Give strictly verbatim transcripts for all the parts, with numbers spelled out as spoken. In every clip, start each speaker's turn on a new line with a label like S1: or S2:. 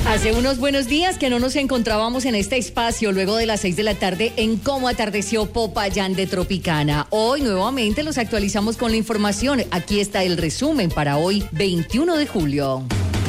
S1: Hace unos buenos días que no nos encontrábamos en este espacio luego de las seis de la tarde en Cómo Atardeció Popayán de Tropicana. Hoy nuevamente los actualizamos con la información. Aquí está el resumen para hoy, veintiuno de julio.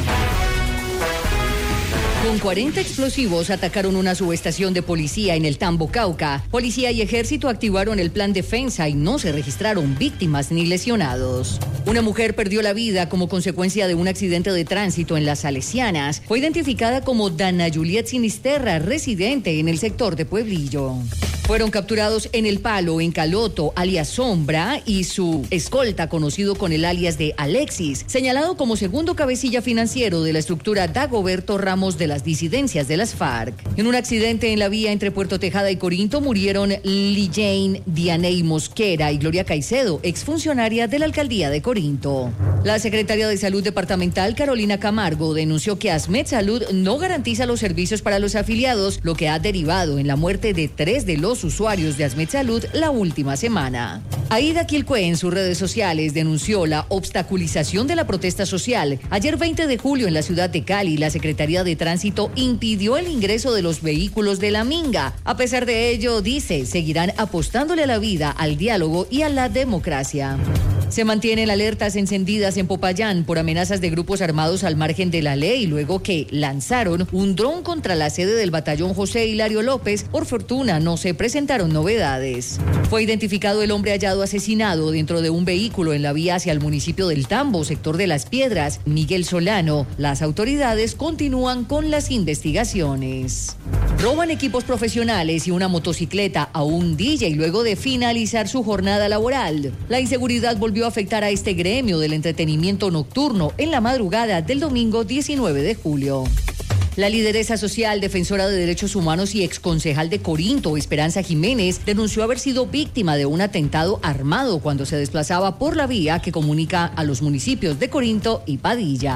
S1: Con cuarenta explosivos atacaron una subestación de policía en el Tambo, Cauca. Policía y ejército activaron el plan defensa y no se registraron víctimas ni lesionados. Una mujer perdió la vida como consecuencia de un accidente de tránsito en Las Salesianas. Fue identificada como Dana Juliet Sinisterra, residente en el sector de Pueblillo. Fueron capturados en El Palo, en Caloto, alias Sombra, y su escolta, conocido con el alias de Alexis, señalado como segundo cabecilla financiero de la estructura Dagoberto Ramos de las disidencias de las FARC. En un accidente en la vía entre Puerto Tejada y Corinto murieron Lillane Dianey Mosquera y Gloria Caicedo, exfuncionaria de la alcaldía de Corinto. La secretaria de Salud Departamental, Carolina Camargo, denunció que Asmed Salud no garantiza los servicios para los afiliados, lo que ha derivado en la muerte de tres de los usuarios de Asmed Salud la última semana. Aida Quilcue en sus redes sociales denunció la obstaculización de la protesta social. Ayer veinte de julio en la ciudad de Cali, la Secretaría de Tránsito impidió el ingreso de los vehículos de la Minga. A pesar de ello, dice, seguirán apostándole a la vida, al diálogo y a la democracia. Se mantienen alertas encendidas en Popayán por amenazas de grupos armados al margen de la ley, luego que lanzaron un dron contra la sede del batallón José Hilario López. Por fortuna, no se presentaron novedades. Fue identificado el hombre hallado asesinado dentro de un vehículo en la vía hacia el municipio del Tambo, sector de Las Piedras, Miguel Solano. Las autoridades continúan con las investigaciones. Roban equipos profesionales y una motocicleta a un D J luego de finalizar su jornada laboral. La inseguridad volvió a afectar a este gremio del entretenimiento nocturno en la madrugada del domingo diecinueve de julio. La lideresa social, defensora de derechos humanos y exconcejal de Corinto, Esperanza Jiménez, denunció haber sido víctima de un atentado armado cuando se desplazaba por la vía que comunica a los municipios de Corinto y Padilla.